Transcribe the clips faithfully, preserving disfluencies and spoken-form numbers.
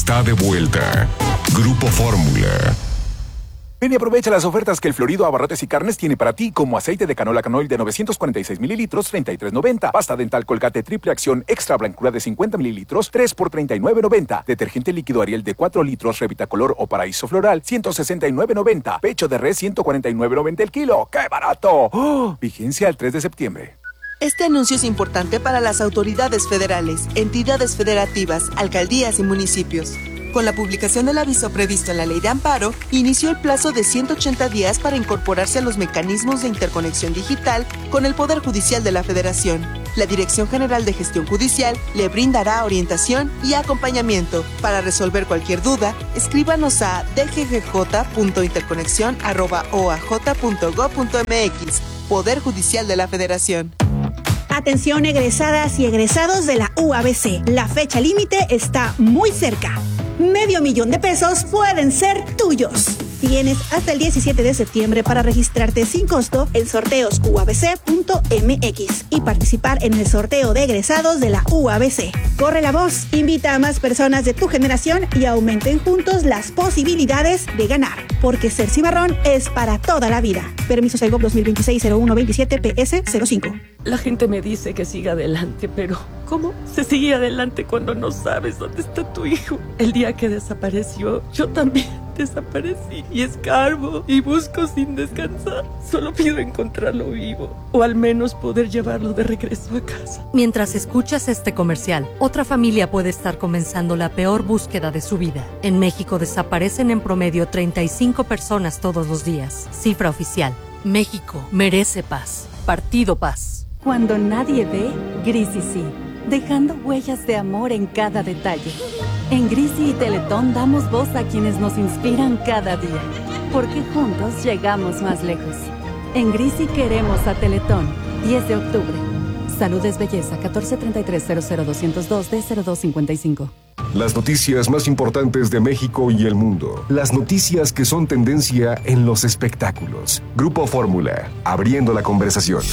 Está de vuelta. Grupo Fórmula. Ven y aprovecha las ofertas que el Florido Abarrotes y Carnes tiene para ti, como aceite de canola canoil de novecientos cuarenta y seis mililitros, treinta y tres noventa. Pasta dental Colgate triple acción extra blancura de cincuenta mililitros, tres por treinta y nueve noventa. Detergente líquido Ariel de cuatro litros, Revitacolor o Paraíso Floral, ciento sesenta y nueve noventa. Pecho de res, ciento cuarenta y nueve noventa el kilo. ¡Qué barato! ¡Oh! Vigencia el tres de septiembre. Este anuncio es importante para las autoridades federales, entidades federativas, alcaldías y municipios. Con la publicación del aviso previsto en la Ley de Amparo, inició el plazo de ciento ochenta días para incorporarse a los mecanismos de interconexión digital con el Poder Judicial de la Federación. La Dirección General de Gestión Judicial le brindará orientación y acompañamiento. Para resolver cualquier duda, escríbanos a d g g j punto interconexión arroba o a j punto gob punto m x. Poder Judicial de la Federación. Atención egresadas y egresados de la U A B C. La fecha límite está muy cerca. Medio millón de pesos pueden ser tuyos. Tienes hasta el diecisiete de septiembre para registrarte sin costo en sorteos u a b c punto m x y participar en el sorteo de egresados de la U A B C. Corre la voz, invita a más personas de tu generación y aumenten juntos las posibilidades de ganar. Porque ser cimarrón es para toda la vida. Permiso Segov dos mil veintiséis cero uno veintisiete P S cero cinco. La gente me dice que siga adelante, pero ¿cómo se sigue adelante cuando no sabes dónde está tu hijo? El día que desapareció, yo también desaparecí y escarbo y busco sin descansar. Solo pido encontrarlo vivo o al menos poder llevarlo de regreso a casa. Mientras escuchas este comercial, otra familia puede estar comenzando la peor búsqueda de su vida. En México desaparecen en promedio treinta y cinco personas todos los días. Cifra oficial. México merece paz. Partido Paz. Cuando nadie ve, Grisi sí, dejando huellas de amor en cada detalle. En Grisi y Teletón damos voz a quienes nos inspiran cada día, porque juntos llegamos más lejos. En Grisi queremos a Teletón, diez de octubre. Salud es belleza, catorce treinta y tres cero cero doscientos dos D cero dos cincuenta y cinco. Las noticias más importantes de México y el mundo. Las noticias que son tendencia en los espectáculos. Grupo Fórmula, abriendo la conversación.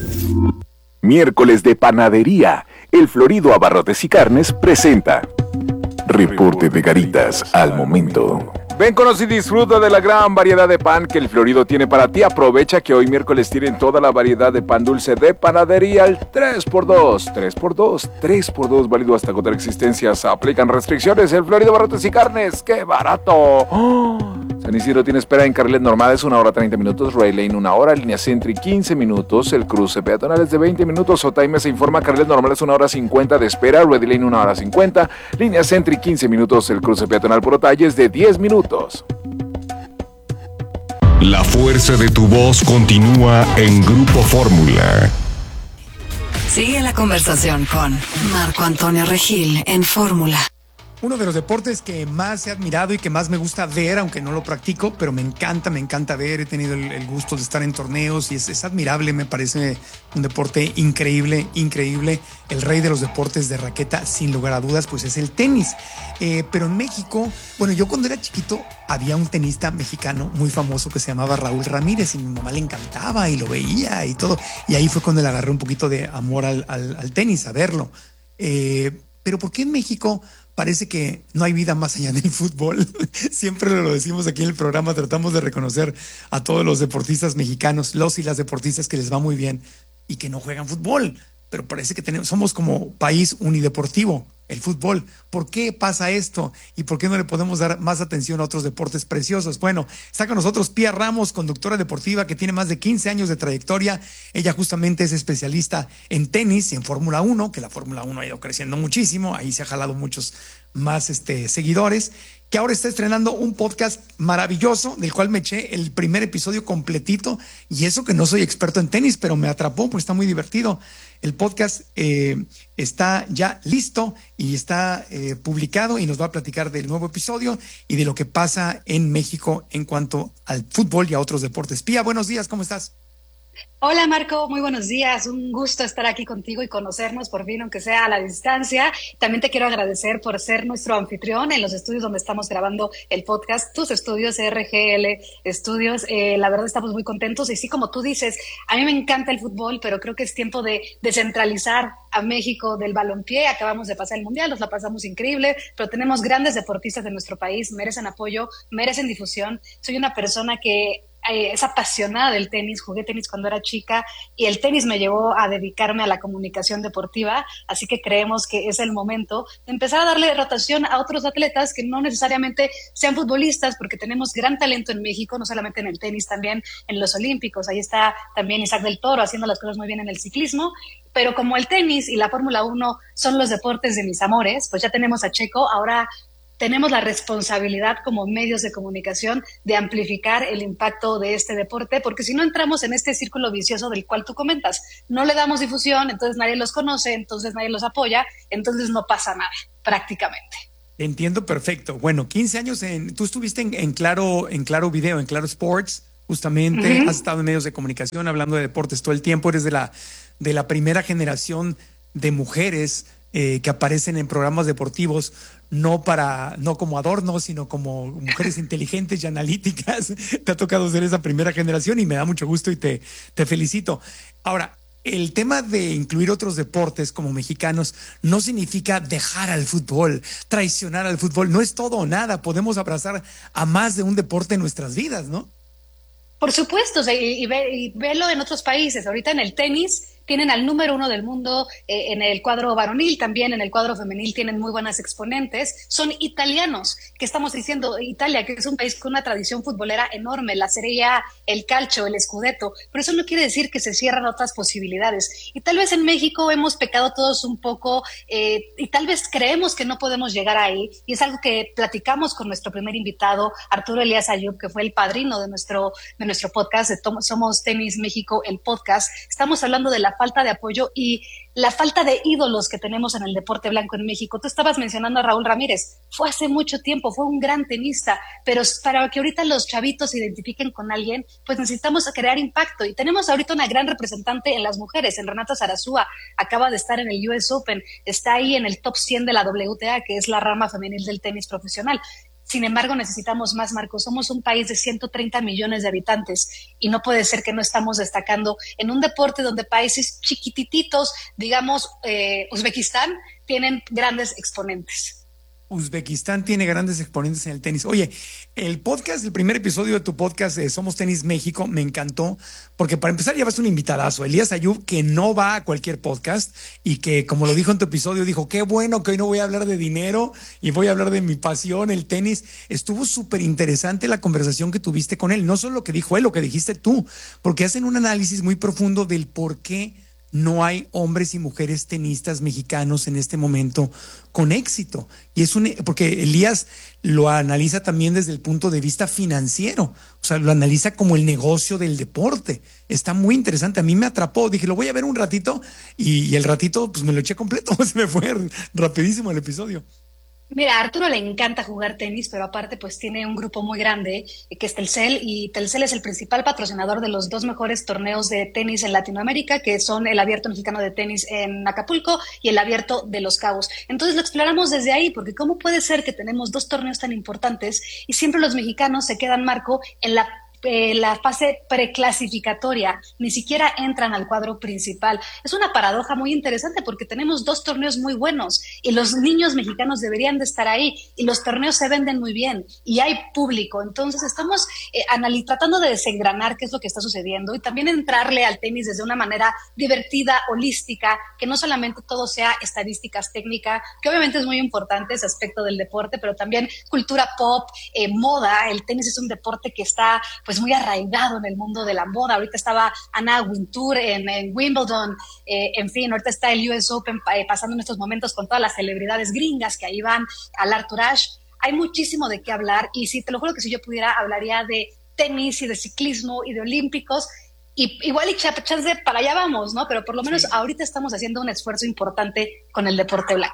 Miércoles de panadería. El Florido Abarrotes y Carnes presenta Reporte de Garitas al momento. Ven, conoce y disfruta de la gran variedad de pan que el Florido tiene para ti. Aprovecha que hoy miércoles tienen toda la variedad de pan dulce de panadería al tres por dos. tres por dos, tres por dos, válido hasta agotar existencias. Aplican restricciones. El Florido Abarrotes y Carnes, ¡qué barato! ¡Oh! San Isidro tiene espera en carriles normales una hora treinta minutos, Ray Lane una hora, línea Sentry quince minutos, el cruce peatonal es de veinte minutos, Otaime se informa carriles normales una hora cincuenta de espera, Ready Lane una hora cincuenta, línea Sentry quince minutos, el cruce peatonal por Otalle es de diez minutos. La fuerza de tu voz continúa en Grupo Fórmula. Sigue la conversación con Marco Antonio Regil en Fórmula. Uno de los deportes que más he admirado y que más me gusta ver, aunque no lo practico, pero me encanta, me encanta ver. He tenido el, el gusto de estar en torneos y es, es admirable, me parece un deporte increíble, increíble. El rey de los deportes de raqueta, sin lugar a dudas, pues es el tenis. Eh, pero en México, bueno, yo cuando era chiquito había un tenista mexicano muy famoso que se llamaba Raúl Ramírez y mi mamá le encantaba y lo veía y todo. Y ahí fue cuando le agarré un poquito de amor al, al, al tenis, a verlo. Eh, pero ¿por qué en México parece que no hay vida más allá del fútbol? Siempre lo decimos aquí en el programa, tratamos de reconocer a todos los deportistas mexicanos, los y las deportistas que les va muy bien y que no juegan fútbol, pero parece que tenemos, somos como país unideportivo, el fútbol. ¿Por qué pasa esto? ¿Y por qué no le podemos dar más atención a otros deportes preciosos? Bueno, está con nosotros Pía Ramos, conductora deportiva que tiene más de quince años de trayectoria. Ella justamente es especialista en tenis y en Fórmula uno, que la Fórmula uno ha ido creciendo muchísimo. Ahí se ha jalado muchos más este, seguidores, que ahora está estrenando un podcast maravilloso, del cual me eché el primer episodio completito, y eso que no soy experto en tenis, pero me atrapó, pues está muy divertido. El podcast eh, está ya listo y está eh, publicado y nos va a platicar del nuevo episodio y de lo que pasa en México en cuanto al fútbol y a otros deportes. Pía, buenos días, ¿cómo estás? Hola Marco, muy buenos días, un gusto estar aquí contigo y conocernos por fin, aunque sea a la distancia. También te quiero agradecer por ser nuestro anfitrión en los estudios donde estamos grabando el podcast, tus estudios, R G L Estudios. Eh, la verdad estamos muy contentos y sí, como tú dices, a mí me encanta el fútbol, pero creo que es tiempo de descentralizar a México del balompié. Acabamos de pasar el Mundial, nos la pasamos increíble, pero tenemos grandes deportistas de nuestro país, merecen apoyo, merecen difusión. Soy una persona que es apasionada del tenis, jugué tenis cuando era chica y el tenis me llevó a dedicarme a la comunicación deportiva, así que creemos que es el momento de empezar a darle rotación a otros atletas que no necesariamente sean futbolistas, porque tenemos gran talento en México, no solamente en el tenis, también en los olímpicos. Ahí está también Isaac del Toro haciendo las cosas muy bien en el ciclismo, pero como el tenis y la Fórmula uno son los deportes de mis amores, pues ya tenemos a Checo, ahora tenemos la responsabilidad como medios de comunicación de amplificar el impacto de este deporte, porque si no entramos en este círculo vicioso del cual tú comentas, no le damos difusión, entonces nadie los conoce, entonces nadie los apoya, entonces no pasa nada, prácticamente. Entiendo perfecto. Bueno, quince años, en, tú estuviste en, en, Claro, en Claro Video, en Claro Sports, justamente, uh-huh. Has estado en medios de comunicación hablando de deportes todo el tiempo, eres de la, de la primera generación de mujeres eh, que aparecen en programas deportivos, no para, no como adorno, sino como mujeres inteligentes y analíticas. Te ha tocado ser esa primera generación y me da mucho gusto y te, te felicito. Ahora, el tema de incluir otros deportes como mexicanos no significa dejar al fútbol, traicionar al fútbol. No es todo o nada. Podemos abrazar a más de un deporte en nuestras vidas, ¿no? Por supuesto, y, y, ve, y verlo en otros países. Ahorita en el tenis tienen al número uno del mundo, eh, en el cuadro varonil, también en el cuadro femenil tienen muy buenas exponentes. Son italianos, que estamos diciendo, Italia, que es un país con una tradición futbolera enorme, la Serie A, el calcio, el Scudetto, pero eso no quiere decir que se cierran otras posibilidades. Y tal vez en México hemos pecado todos un poco, eh, y tal vez creemos que no podemos llegar ahí, y es algo que platicamos con nuestro primer invitado, Arturo Elías Ayub, que fue el padrino de nuestro, de nuestro podcast, de Somos Tenis México, el podcast. Estamos hablando de la falta de apoyo y la falta de ídolos que tenemos en el deporte blanco en México. Tú estabas mencionando a Raúl Ramírez, fue hace mucho tiempo, fue un gran tenista, pero para que ahorita los chavitos se identifiquen con alguien, pues necesitamos crear impacto, y tenemos ahorita una gran representante en las mujeres, en Renata Zarazúa, acaba de estar en el U S Open, está ahí en el top cien de la W T A, que es la rama femenil del tenis profesional. Sin embargo, necesitamos más, Marcos. Somos un país de ciento treinta millones de habitantes y no puede ser que no estamos destacando en un deporte donde países chiquitititos, digamos, eh, Uzbekistán, tienen grandes exponentes. Uzbekistán tiene grandes exponentes en el tenis. Oye, el podcast, el primer episodio de tu podcast de Somos Tenis México, me encantó, porque para empezar llevas un invitadazo, Elías Ayub, que no va a cualquier podcast y que, como lo dijo en tu episodio, dijo, qué bueno que hoy no voy a hablar de dinero y voy a hablar de mi pasión, el tenis. Estuvo súper interesante la conversación que tuviste con él, no solo lo que dijo él, lo que dijiste tú, porque hacen un análisis muy profundo del por qué no hay hombres y mujeres tenistas mexicanos en este momento con éxito. Y es un, porque Elías lo analiza también desde el punto de vista financiero, o sea, lo analiza como el negocio del deporte. Está muy interesante, a mí me atrapó, dije, lo voy a ver un ratito, y, y el ratito pues me lo eché completo, se me fue rapidísimo el episodio. Mira, a Arturo le encanta jugar tenis, pero aparte pues tiene un grupo muy grande que es Telcel, y Telcel es el principal patrocinador de los dos mejores torneos de tenis en Latinoamérica, que son el Abierto Mexicano de Tenis en Acapulco y el Abierto de Los Cabos. Entonces lo exploramos desde ahí, porque ¿cómo puede ser que tenemos dos torneos tan importantes y siempre los mexicanos se quedan, Marco, en la Eh, la fase preclasificatoria, ni siquiera entran al cuadro principal? Es una paradoja muy interesante, porque tenemos dos torneos muy buenos y los niños mexicanos deberían de estar ahí, y los torneos se venden muy bien y hay público. Entonces estamos eh, analiz- tratando de desengranar qué es lo que está sucediendo, y también entrarle al tenis desde una manera divertida, holística, que no solamente todo sea estadísticas, técnica, que obviamente es muy importante ese aspecto del deporte, pero también cultura pop, eh, moda. El tenis es un deporte que está pues muy arraigado en el mundo de la moda. Ahorita estaba Anna Wintour en, en Wimbledon, eh, en fin, ahorita está el U S Open eh, pasando en estos momentos con todas las celebridades gringas que ahí van, al Arthur Ashe. Hay muchísimo de qué hablar, y sí, te lo juro que si yo pudiera hablaría de tenis y de ciclismo y de olímpicos, y igual y chance para allá vamos, ¿no? Pero por lo menos sí, ahorita estamos haciendo un esfuerzo importante con el deporte blanco.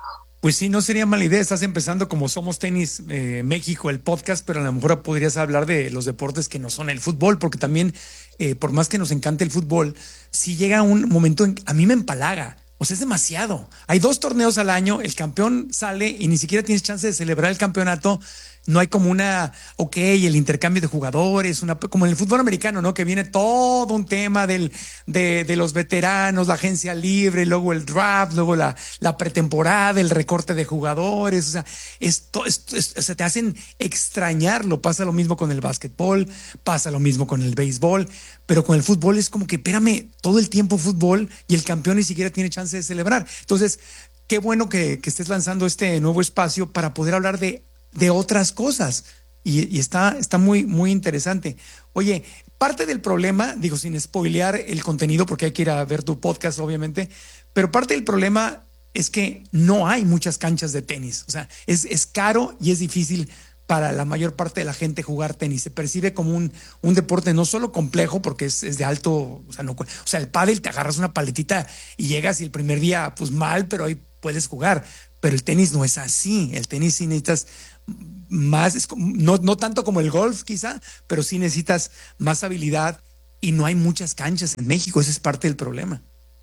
Pues sí, no sería mala idea. Estás empezando como Somos Tenis eh, México, el podcast, pero a lo mejor podrías hablar de los deportes que no son el fútbol, porque también, eh, por más que nos encante el fútbol, sí llega un momento en a mí me empalaga. O sea, es demasiado. Hay dos torneos al año, el campeón sale y ni siquiera tienes chance de celebrar el campeonato. No hay como una, ok, el intercambio de jugadores, una, como en el fútbol americano, ¿no? Que viene todo un tema del, de, de los veteranos, la agencia libre, luego el draft, luego la, la pretemporada, el recorte de jugadores. O sea, esto, esto, esto, se te hacen extrañarlo. Pasa lo mismo con el básquetbol, pasa lo mismo con el béisbol, pero con el fútbol es como que, espérame, todo el tiempo fútbol y el campeón ni siquiera tiene chance de celebrar. Entonces, qué bueno que, que estés lanzando este nuevo espacio para poder hablar de de otras cosas y, y está, está muy, muy interesante. Oye, parte del problema, digo sin spoilear el contenido porque hay que ir a ver tu podcast obviamente, pero parte del problema es que no hay muchas canchas de tenis, o sea, es, es caro y es difícil para la mayor parte de la gente jugar tenis. Se percibe como un, un deporte no solo complejo porque es, es de alto, o sea, no, o sea, el pádel te agarras una paletita y llegas y el primer día pues mal, pero ahí puedes jugar, pero el tenis no es así. El tenis sí necesitas más, es como, no, no tanto como el golf quizá, pero sí necesitas más habilidad y no hay muchas canchas en México, ese es parte del problema.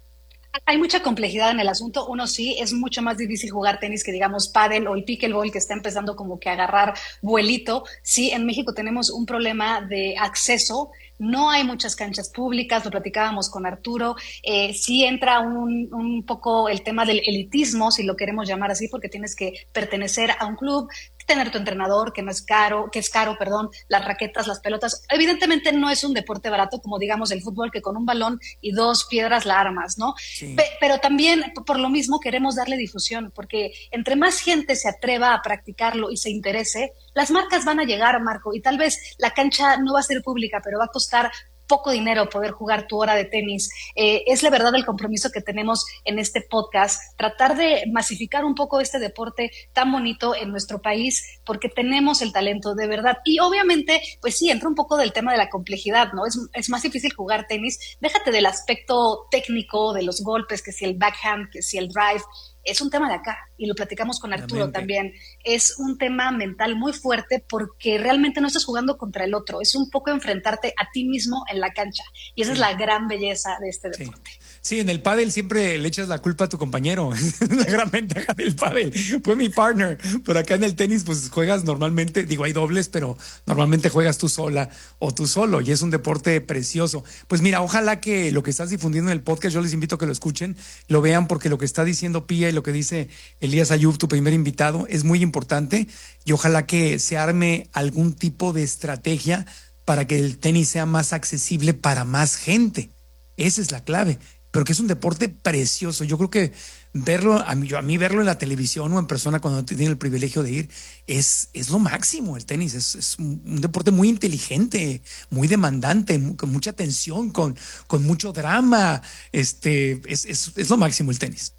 Hay mucha complejidad en el asunto. Uno sí, es mucho más difícil jugar tenis que digamos pádel o el pickleball que está empezando como que a agarrar vuelito. Sí, en México tenemos un problema de acceso. No hay muchas canchas públicas, lo platicábamos con Arturo. Eh, sí entra un, un poco el tema del elitismo, si lo queremos llamar así, porque tienes que pertenecer a un club, tener tu entrenador, que no es caro, que es caro, perdón, las raquetas, las pelotas. Evidentemente no es un deporte barato como digamos el fútbol, que con un balón y dos piedras la armas, ¿no? Sí. Pe- pero también por lo mismo queremos darle difusión, porque entre más gente se atreva a practicarlo y se interese, las marcas van a llegar, Marco, y tal vez la cancha no va a ser pública, pero va a costar poco dinero poder jugar tu hora de tenis. Eh, es la verdad el compromiso que tenemos en este podcast, tratar de masificar un poco este deporte tan bonito en nuestro país, porque tenemos el talento de verdad. Y obviamente, pues sí, entra un poco del tema de la complejidad, ¿no? Es, es más difícil jugar tenis. Déjate del aspecto técnico, de los golpes, que si el backhand, que si el drive. Es un tema de acá, y lo platicamos con Arturo también. Es un tema mental muy fuerte porque realmente no estás jugando contra el otro, es un poco enfrentarte a ti mismo en la cancha, y esa sí. es la gran belleza de este deporte. Sí. Sí, en el pádel siempre le echas la culpa a tu compañero. Es la gran ventaja del pádel. Fue mi partner. Por acá en el tenis, pues juegas normalmente, digo, hay dobles, pero normalmente juegas tú sola o tú solo, y es un deporte precioso. Pues mira, ojalá que lo que estás difundiendo en el podcast, yo les invito a que lo escuchen, lo vean, porque lo que está diciendo Pía y lo que dice Elías Ayub, tu primer invitado, es muy importante, y ojalá que se arme algún tipo de estrategia para que el tenis sea más accesible para más gente. Esa es la clave. Pero que es un deporte precioso. Yo creo que verlo, a mí, a mí verlo en la televisión o en persona cuando tiene el privilegio de ir, es, es lo máximo. El tenis es, es un, un deporte muy inteligente, muy demandante, muy, con mucha tensión, con, con mucho drama. Este, es, es, es lo máximo el tenis.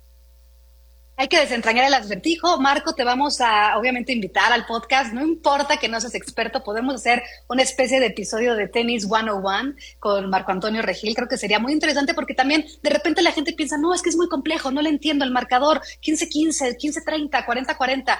Hay que desentrañar el acertijo. Marco, te vamos a obviamente invitar al podcast. No importa que no seas experto, podemos hacer una especie de episodio de Tenis ciento uno con Marco Antonio Regil. Creo que sería muy interesante porque también de repente la gente piensa, no, es que es muy complejo, no le entiendo el marcador, quince quince, quince treinta, cuarenta cuarenta.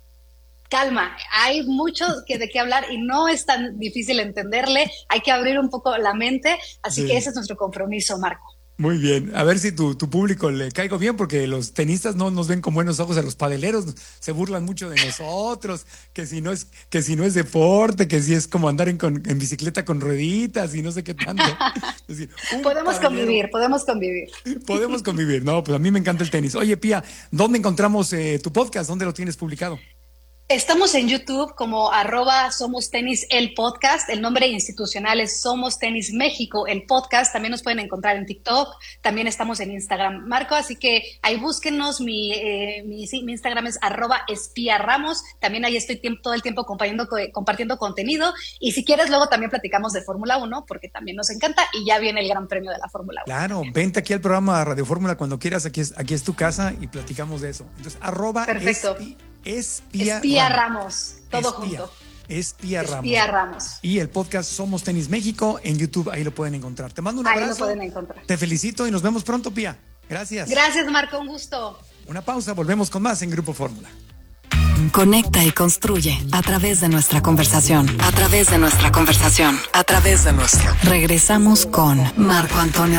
Calma, hay mucho que de qué hablar y no es tan difícil entenderle. Hay que abrir un poco la mente, así sí. que ese es nuestro compromiso, Marco. Muy bien, a ver si tu, tu público le caigo bien, porque los tenistas no nos ven con buenos ojos a los padeleros, se burlan mucho de nosotros, que si no es, que si no es deporte, que si es como andar en, con, en bicicleta con rueditas y no sé qué tanto. Es decir, podemos padelero, convivir, podemos convivir. Podemos convivir, no, pues a mí me encanta el tenis. Oye, Pía, ¿dónde encontramos eh, tu podcast? ¿Dónde lo tienes publicado? Estamos en YouTube como arroba Somos Tenis el podcast. El nombre institucional es Somos Tenis México el podcast. También nos pueden encontrar en TikTok. También estamos en Instagram, Marco. Así que ahí búsquenos. Mi, eh, mi, mi Instagram es arroba Espía Ramos. También ahí estoy tiempo, todo el tiempo compartiendo, compartiendo contenido. Y si quieres, luego también platicamos de Fórmula uno, porque también nos encanta. Y ya viene el Gran Premio de la Fórmula uno. Claro, vente aquí al programa Radio Fórmula cuando quieras. Aquí es, aquí es tu casa y platicamos de eso. Entonces, arroba Perfecto. Espi, Espía, Espía Ramos. Ramos, todo Espía, junto. Espía Ramos. Espía Ramos. Y el podcast Somos Tenis México en YouTube, ahí lo pueden encontrar. Te mando un ahí abrazo. Ahí lo pueden encontrar. Te felicito y nos vemos pronto, Pía. Gracias. Gracias, Marco, un gusto. Una pausa, volvemos con más en Grupo Fórmula. Conecta y construye a través de nuestra conversación, a través de nuestra conversación, a través de nuestra. Regresamos con Marco Antonio